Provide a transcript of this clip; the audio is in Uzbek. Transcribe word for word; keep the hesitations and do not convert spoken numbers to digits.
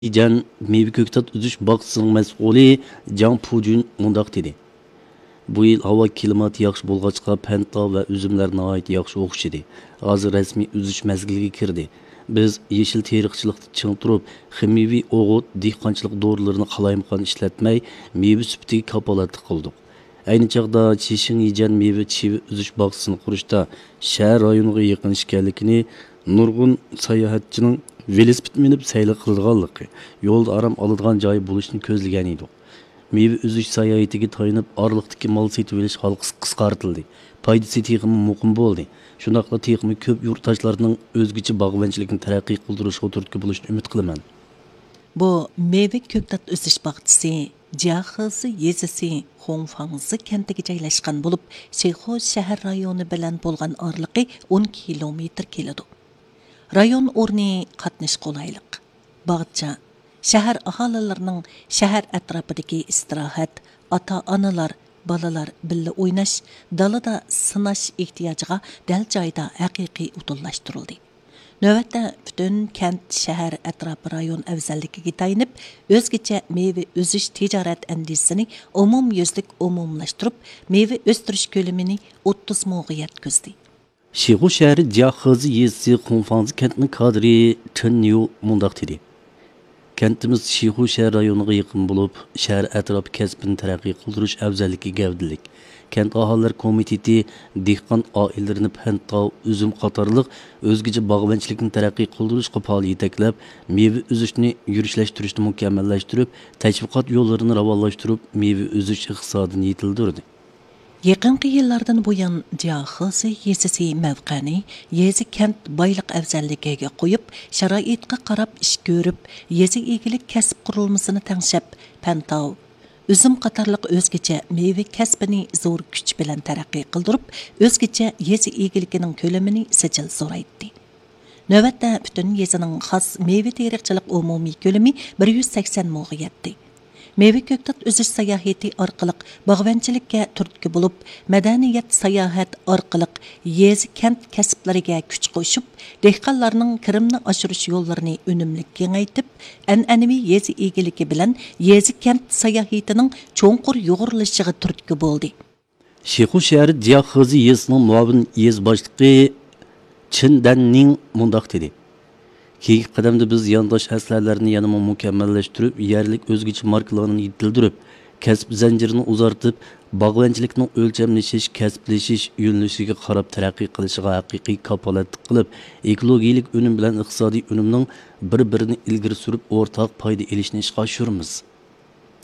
Jan meyve ko'ktat uzish boqisining mas'uli Jang Pujun mundaq dedi. Bu yil havo klimati yaxshi bo'lg'achqa panta va uzumlar nihoyat yaxshi o'xshidi. Hozir rasmiy uzish mazgiliga kirdi. Biz yeshil teriqchilikda ching turib, ximiviy o'g'it, dehqonchilik dorilarini qalaymaqon ishlatmay, meyve sufitiga kapolatlik qildik. Ayni chaqda Chishin Yijan meyve chivi uzish boqisini qurishda shahar rayoniga yaqin ekanligini nurg'un sayohatchining velosiped minib sayli qilganligi, yo'lda aram oladigan joyi bo'lishini ko'zlagan edik. Meyve uzish sayohatiga tayanib oraliqdagi mol setib olish halqasi qisqartirildi. Foydasi texmi muqim bo'ldi. Shundaqla texmi ko'p yurtdoshlarning o'zgacha bog'vanchilikni taraqqiy qildirishga turtki bo'lishini umid qilaman. Bu meyve ko'ktat o'sish bog'chisi Jiaxisi yezisi Hongfangzi kentiga joylashgan bo'lib, Sheyxo shahar rayoni bilan bo'lgan oraliqi o'n kilometr keladi. Rayon o'rni qatnash qulaylik. Bog'cha shahar aholilarining shahar atrofidagi istirohat, ota-onalar, balalar billa o'ynash, dalada sinash ehtiyojiga dal joyda haqiqiy utullashtirildi. Növətdə bütün kent, şəhər, ətrafı rayon əvzəllikiga tayinib, özgəçə meyve özüş ticaret əndisini umum yüzlük umumlaştırıb, meyve östürüş kölümünü o'ttiz moğa yetkizdi. Şiğu şəhəri Jiaxisi yezisi Hongfangzi kentinin kadri Chen Yu mundaq dedi. Kentimiz Şiğu şəhər rayoniga yaqin bo'lib, şəhər ətrafı kəsbini tərəqqi qıldırış əvzəlliki gavdilik. Kent aholilari komiteti dehqon oilalarini panta, uzum qatorliq o'zgacha bog'vanchilikni taraqqiy qildirishga faol yetaklab, meyve uzishni yurishlashtirishni mukammallashtirib, tashviqot yo'llarini ravonlashtirib, meyve uzish iqtisodini yetildirdi. Yaqinqi yillardan buyon Jiaxisi yezisi mavqani yezi kent boyliq afzalligiga qo'yib, sharoitga qarab ish ko'rib, yezi egilik kasb qurilmasini tangshab, panta, üzüm qatarlıq özgəçə meyve kəsbini zor güç bilan tərəqqi qıldırıb, özgəçə yezi egilikinin kölümünü sicil zoraytdı. Növətdə bütün yezinin xas meyve teriqçilik umumi kölümü bir yuz sakson moğa yetdi. Meyve köktat özüş sayahati orqali bog'vanchilikka turtki bo'lib, madaniyat sayohat orqali yezi kent kasblariga kuch qo'shib, dehqonlarning kirimni oshirish yo'llarini unumli kengaytib, an'anaviy yezi egiligi bilan yezi kent sayohatining cho'nqur yo'g'irilishiga turtki bo'ldi. Shixu shahri Jiaxisi yezisining muavin yez boshlig'i Chen Danning mundaq dedi. Keyingi qadamda biz yandosh aslarlarni yanama mukammallashtirib, yerlik o'zgacha markalarni yetildirib, kasb zanjirini uzartib, bog'vanchilikning o'lchamlashish, kasblashish yo'nalishiga qarab taraqqiy qilishiga haqiqiy kapolatlik qilib, ekologik unum bilan iqtisodiy unumning bir-birini ilgari surib, o'rtaq foyda olishni ishga oshiramiz.